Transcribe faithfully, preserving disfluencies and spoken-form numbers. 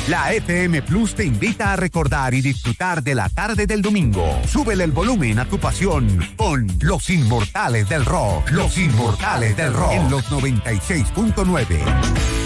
La F M Plus te invita a recordar y disfrutar de la tarde del domingo. Súbele el volumen a tu pasión con Los Inmortales del Rock. Los Inmortales del Rock en los noventa y seis punto nueve.